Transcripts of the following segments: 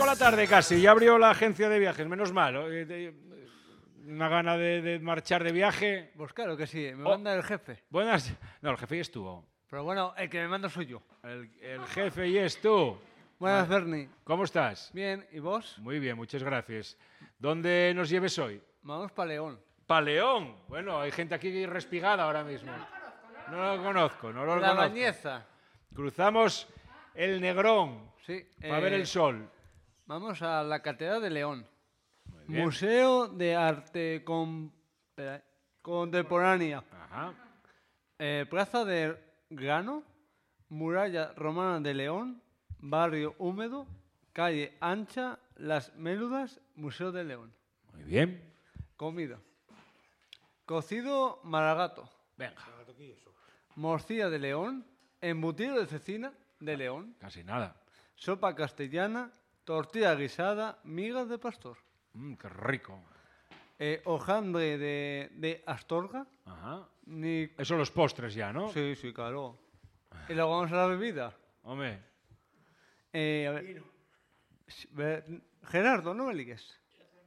la tarde casi, ya abrió la agencia de viajes, menos mal. Una gana de marchar de viaje. Pues claro que sí, me manda el jefe. Buenas. No, el jefe ya estuvo. Pero bueno, el que me manda soy yo. El jefe y es tú. Buenas, Bernie. ¿Cómo estás? Bien, ¿y vos? Muy bien, muchas gracias. ¿Dónde nos lleves hoy? Vamos para León. ¿Pa León? Bueno, hay gente aquí respigada ahora mismo. No lo conozco. La Bañeza. Cruzamos el Negrón Sí. para ver el sol. Vamos a la Catedral de León. Muy bien. Museo de Arte Contemporánea. Ajá. Plaza de Grano. Muralla Romana de León. Barrio Húmedo. Calle Ancha. Las Méludas. Museo de León. Muy bien. Comida. Cocido maragato. Venga. Morcilla de León. Embutido de cecina de León. Casi nada. Sopa castellana. Tortilla guisada. Migas de pastor. Qué rico. Hojaldre de Astorga. Ajá. Ni... Eso los postres ya, ¿no? Sí, sí, claro. Y luego vamos a la bebida. Hombre. A ver, Gerardo, no me ligues.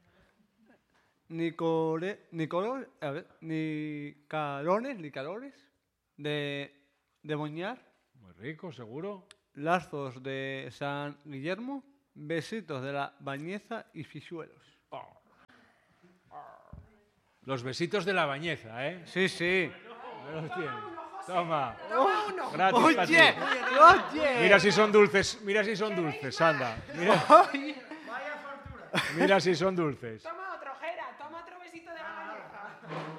Nicalones de Boñar. Muy rico, seguro. Lazos de San Guillermo. Besitos de la Bañeza y Fisuelos. Los besitos de la Bañeza, ¿eh? Sí, sí. Ahí los tienes. Toma. Toma uno. Gratis para ti. ¡Oye! Mira si son dulces, anda. Mira si son dulces. Toma otro, Gera. Toma otro besito de la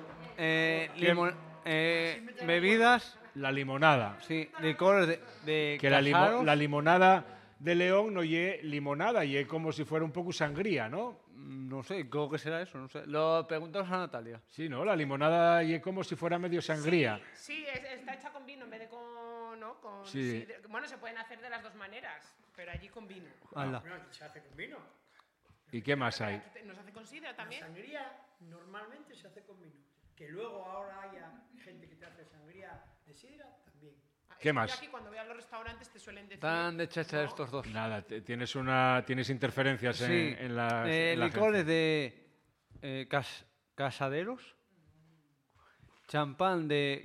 Bañeza. Bebidas, La limonada. sí, licores de Que casaros. la limonada de León no lle limonada, lle como si fuera un poco sangría, ¿no? No sé, creo que será eso, no sé. Lo preguntamos a Natalia. Sí, ¿no? La limonada lle como si fuera medio sangría. Sí, está hecha con vino en vez de con... ¿no? Con Sí. sidra. Bueno, se pueden hacer de las dos maneras, pero allí con vino. Hala. No, aquí se hace con vino. ¿Y qué más hay? ¿Nos hace con sidra también? Sangría normalmente se hace con vino. Que luego ahora haya gente que te hace sangría de sidra, también. ¿Qué Es que más? yo aquí cuando voy a los restaurantes te suelen decir... Están de chacha estos dos. Nada, tienes interferencias Sí, en la licores agencia. de casaderos. Champán de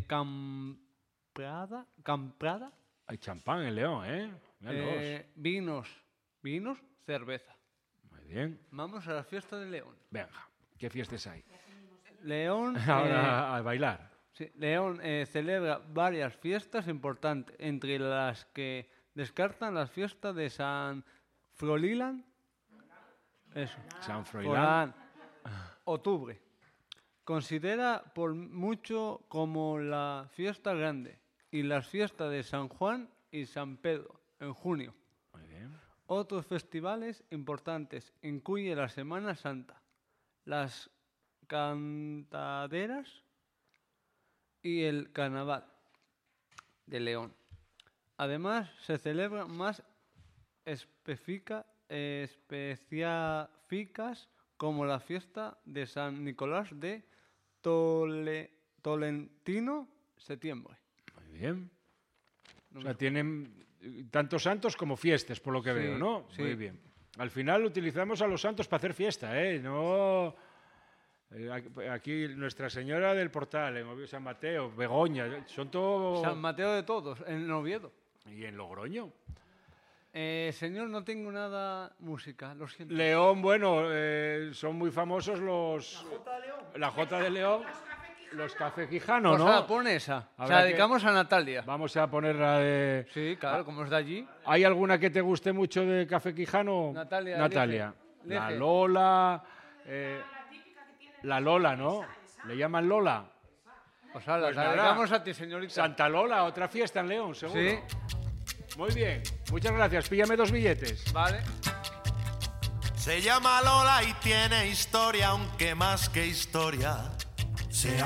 Camprada. Hay champán en León, ¿eh? Míralos. Vinos, cerveza. Muy bien. Vamos a la fiesta de León. Venga, ¿qué fiestas hay? León, Ahora a bailar. sí, León celebra varias fiestas importantes, entre las que descartan la fiesta de San Froilán. Eso. San Froilán. Octubre. Considera por mucho como la fiesta grande y las fiestas de San Juan y San Pedro en junio. Muy bien. Otros festivales importantes incluyen la Semana Santa, las cantaderas y el Carnaval de León. Además, se celebran más específicas como la fiesta de San Nicolás de Tolentino, septiembre. Muy bien. O sea, tienen tantos santos como fiestas, por lo que Sí, veo, ¿no? sí. Muy bien. Al final utilizamos a los santos para hacer fiesta, ¿eh? No... Aquí Nuestra Señora del Portal, en Oviedo, San Mateo, Begoña, son todos... San Mateo de todos, en Oviedo. Y en Logroño. Señor, no tengo nada música, lo siento. León, bueno, son muy famosos los... La Jota de León. Los Café Quijano, Pues ¿no? ahora, pon esa. Se Habrá la que- dedicamos a Natalia. Vamos a poner la de... Sí, claro, como es de allí. ¿Hay alguna que te guste mucho de Café Quijano? Natalia, Natalia. elige. La Lola... la Lola, ¿no? ¿Le llaman Lola? Pues ahora, Pues la nada. dedicamos a ti, señorita. Santa Lola, otra fiesta en León, seguro. Sí, Muy bien. Muchas gracias. Píllame 2 billetes. vale. Se llama Lola y tiene historia, aunque más que historia, se